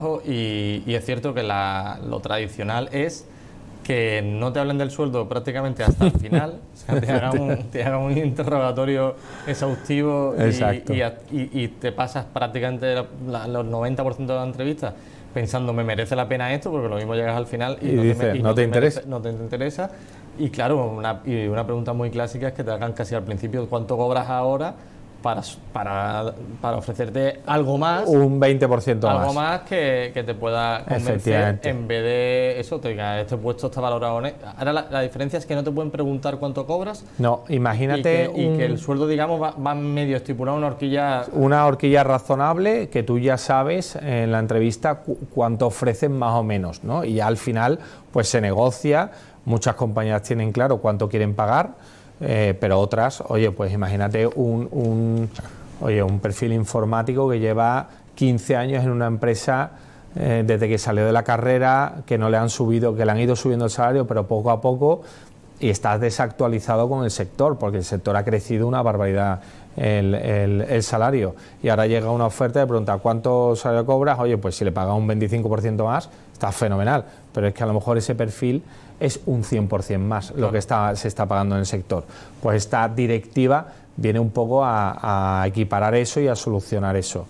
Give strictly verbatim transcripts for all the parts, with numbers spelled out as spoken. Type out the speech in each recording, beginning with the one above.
y, y es cierto que la, lo tradicional es que no te hablen del sueldo prácticamente hasta el final, o sea, te hagan un, te hagan un interrogatorio exhaustivo y, y, y, y te pasas prácticamente la, la, los noventa por ciento de la entrevista pensando, me merece la pena esto, porque lo mismo llegas al final y, y no, dices, te, y no, no, te te interesa. Merece, no te interesa. Y claro, una, y una pregunta muy clásica es que te hagan casi al principio, ¿cuánto cobras ahora? Para, para, para ofrecerte algo más, un veinte por ciento algo más, más que, que te pueda convencer, en vez de eso, te diga, este puesto está valorado. Ahora la, la diferencia es que no te pueden preguntar cuánto cobras. No, imagínate y que, un, y que el sueldo, digamos, va, va medio estipulado, una horquilla. Una horquilla razonable que tú ya sabes en la entrevista cu cuánto ofrecen más o menos, ¿no? Y al final pues se negocia, muchas compañías tienen claro cuánto quieren pagar. Eh, pero otras, oye, pues imagínate un, un, oye, un perfil informático que lleva quince años en una empresa eh, desde que salió de la carrera, que no le han subido, que le han ido subiendo el salario, pero poco a poco, y estás desactualizado con el sector, porque el sector ha crecido una barbaridad el, el, el salario. Y ahora llega una oferta de preguntar cuánto salario cobras, oye, pues si le pagas un veinticinco por ciento más, está fenomenal, pero es que a lo mejor ese perfil es un cien por ciento más claro. lo que está, se está pagando en el sector. Pues esta directiva viene un poco a, a equiparar eso y a solucionar eso.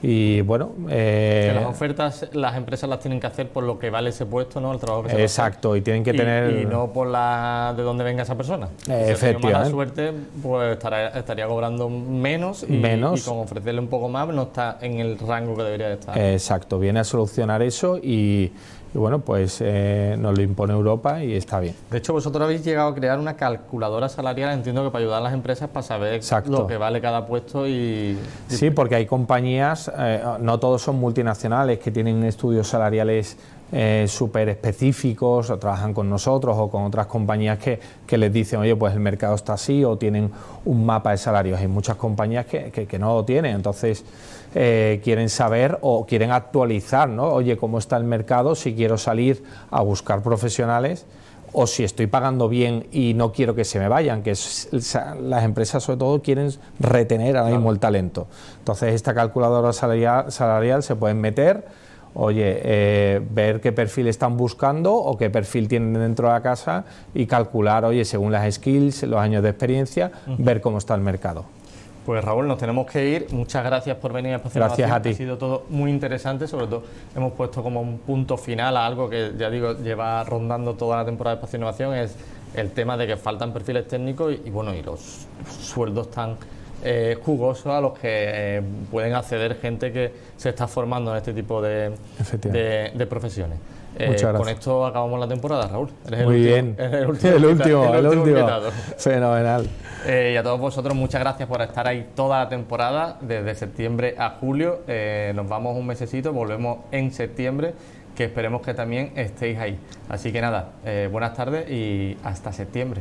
Y bueno... Eh, que las ofertas las empresas las tienen que hacer por lo que vale ese puesto, ¿no? El trabajo que se exacto, y tienen que y, tener... Y no por la de dónde venga esa persona. Eh, si efectivamente. mala suerte, pues estaría, estaría cobrando menos y, menos y con ofrecerle un poco más no está en el rango que debería de estar. Exacto, viene a solucionar eso y... Y bueno, pues eh, nos lo impone Europa y está bien. De hecho, vosotros habéis llegado a crear una calculadora salarial, entiendo que para ayudar a las empresas para saber Exacto. lo que vale cada puesto y... Sí, porque hay compañías, eh, no todos son multinacionales, que tienen estudios salariales eh, súper específicos, o trabajan con nosotros o con otras compañías que, que les dicen, oye, pues el mercado está así, o tienen un mapa de salarios. Hay muchas compañías que, que, que no lo tienen, entonces... Eh, quieren saber o quieren actualizar, ¿no? Oye, cómo está el mercado, si quiero salir a buscar profesionales o si estoy pagando bien y no quiero que se me vayan, que es, las empresas sobre todo quieren retener ahora mismo el talento. Entonces esta calculadora salarial, salarial se pueden meter, oye, eh, ver qué perfil están buscando o qué perfil tienen dentro de la casa y calcular, oye, según las skills, los años de experiencia, uh-huh. ver cómo está el mercado. Pues Raúl, nos tenemos que ir. Muchas gracias por venir a Espacio Gracias a ti. Ha sido todo muy interesante, sobre todo hemos puesto como un punto final a algo que, ya digo, lleva rondando toda la temporada de Espacio Innovación, es el tema de que faltan perfiles técnicos y, y bueno, y los sueldos tan eh, jugosos a los que eh, pueden acceder gente que se está formando en este tipo de, de, de profesiones. Eh, con esto acabamos la temporada, Raúl. Eres Muy el último, bien. Eres el último, el último, el el último. Invitado. Fenomenal. Eh, y a todos vosotros, muchas gracias por estar ahí toda la temporada, desde septiembre a julio. Eh, nos vamos un mesecito, volvemos en septiembre, que esperemos que también estéis ahí. Así que nada, eh, buenas tardes y hasta septiembre.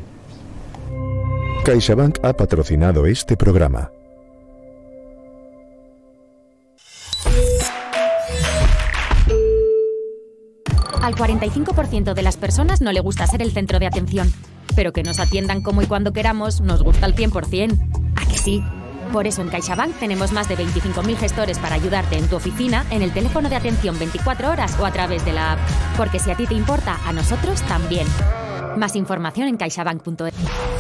CaixaBank ha patrocinado este programa. Al cuarenta y cinco por ciento de las personas no le gusta ser el centro de atención, pero que nos atiendan como y cuando queramos nos gusta al cien por ciento. ¿A que sí? Por eso en CaixaBank tenemos más de veinticinco mil gestores para ayudarte en tu oficina, en el teléfono de atención veinticuatro horas o a través de la app. Porque si a ti te importa, a nosotros también. Más información en caixabank punto es.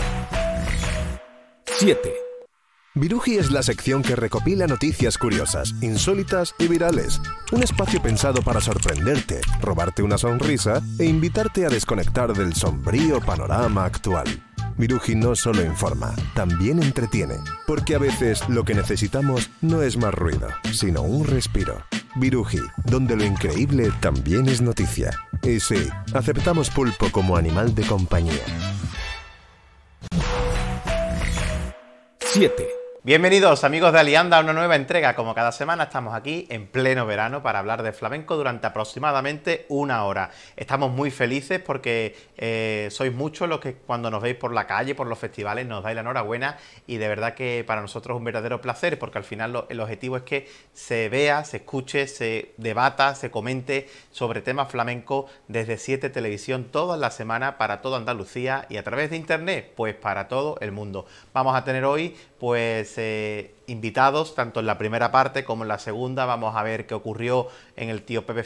siete. Viruji es la sección que recopila noticias curiosas, insólitas y virales. Un espacio pensado para sorprenderte, robarte una sonrisa e invitarte a desconectar del sombrío panorama actual. Viruji no solo informa, también entretiene, porque a veces lo que necesitamos no es más ruido, sino un respiro. Viruji, donde lo increíble también es noticia. Y sí, aceptamos pulpo como animal de compañía. siete. Bienvenidos amigos de Alianda a una nueva entrega. Como cada semana estamos aquí en pleno verano para hablar de flamenco durante aproximadamente una hora. Estamos muy felices porque eh, sois muchos los que cuando nos veis por la calle, por los festivales, nos dais la enhorabuena y de verdad que para nosotros es un verdadero placer porque al final lo, el objetivo es que se vea, se escuche, se debata, se comente sobre temas flamenco desde siete Televisión toda la semana para toda Andalucía y a través de internet pues para todo el mundo. Vamos a tener hoy pues eh, invitados, tanto en la primera parte como en la segunda. Vamos a ver qué ocurrió en el tío Pepe